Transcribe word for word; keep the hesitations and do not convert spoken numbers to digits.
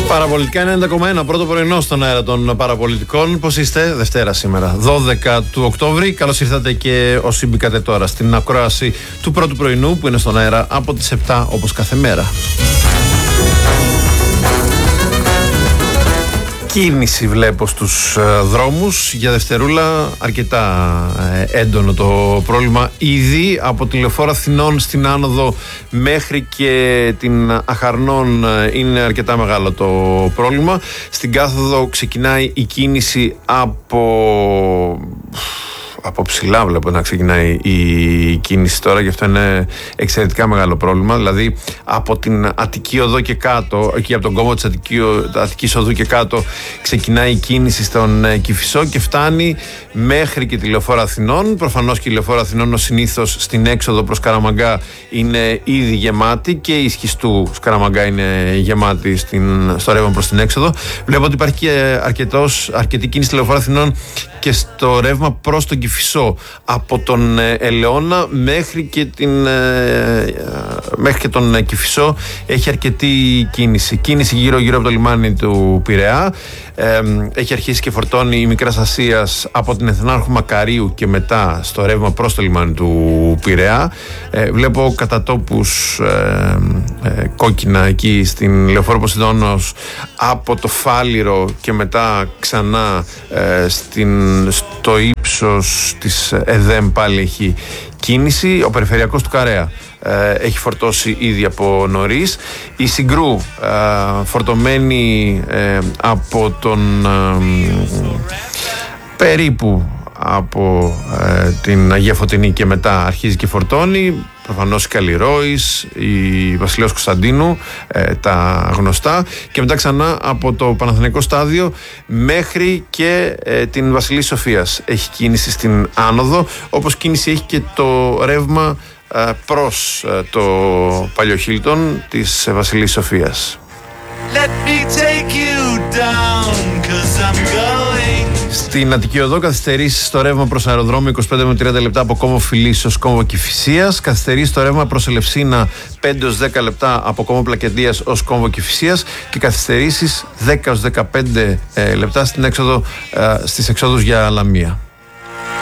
Παραπολιτικά ενενήντα κόμμα ένα, πρώτο πρωινό στον αέρα των παραπολιτικών. Πώς είστε? Δευτέρα σήμερα, δώδεκα του Οκτώβρη. Καλώς ήρθατε και όσοι μπήκατε τώρα στην ακρόαση του πρώτου πρωινού που είναι στον αέρα από τις επτά όπως κάθε μέρα. Κίνηση βλέπω στους ε, δρόμους για δευτερούλα, αρκετά ε, έντονο το πρόβλημα ήδη από τη Λεωφόρο Αθηνών στην άνοδο μέχρι και την Αχαρνών ε, είναι αρκετά μεγάλο το πρόβλημα. Στην κάθοδο ξεκινάει η κίνηση από... Από ψηλά βλέπω να ξεκινάει η κίνηση τώρα και αυτό είναι εξαιρετικά μεγάλο πρόβλημα. Δηλαδή από την Αττική Οδό και κάτω, εκεί από τον κόμβο της Αττική, Αττικής Οδού και κάτω, ξεκινάει η κίνηση στον Κηφισό και φτάνει μέχρι και τη Λεωφόρο Αθηνών. Προφανώς και η Λεωφόρο Αθηνών ως συνήθως στην έξοδο προς Καραμαγκά είναι ήδη γεμάτη και η Σχιστού Καραμαγκά είναι γεμάτη στην, στο ρεύμα προς την έξοδο. Βλέπω ότι υπάρχει και αρκετός, αρκετή κίνηση στη Λεωφόρο Αθηνών και στο ρεύμα προς τον Κηφισό από τον Ελαιώνα μέχρι και, την, μέχρι και τον Κηφισό έχει αρκετή κίνηση. Κίνηση γύρω γύρω από το λιμάνι του Πειραιά. Ε, έχει αρχίσει και φορτώνει η Μικράς Ασίας από την Εθνάρχου Μακαρίου και μετά στο ρεύμα προς το λιμάνι του Πειραιά. Ε, βλέπω κατά τόπους ε, ε, κόκκινα εκεί στην Λεωφόρο Ποσειδώνος από το Φάληρο και μετά ξανά ε, στην, στο ύψος της ΕΔΕΜ πάλι έχει κίνηση. Ο περιφερειακός του Καρέα ε, έχει φορτώσει ήδη από νωρίς. Η Συγκρού ε, φορτωμένη ε, από τον ε, περίπου από ε, την Αγία Φωτεινή και μετά αρχίζει και φορτώνει. Προφανώς η Καλλιρόης, η Βασιλέως Κωνσταντίνου, ε, τα γνωστά, και μετά ξανά από το Παναθηναϊκό Στάδιο μέχρι και ε, την Βασιλής Σοφίας έχει κίνηση στην άνοδο, όπως κίνηση έχει και το ρεύμα ε, προς ε, το παλιό Χίλτον της Βασιλής Σοφίας. Let me take you down, 'cause I'm going. Στην Αττική Οδό καθυστερήσεις στο ρεύμα προς αεροδρόμιο είκοσι πέντε με τριάντα λεπτά από κόμβο Φιλής ως κόμβο Κηφισίας. Καθυστερήσεις στο ρεύμα προς Ελευσίνα πέντε έως δέκα λεπτά από κόμβο Πλακεντίας ως κόμβο Κηφισίας και καθυστερήσεις δέκα έως δεκαπέντε ε, λεπτά στην έξοδο, ε, στις εξόδους για Λαμία.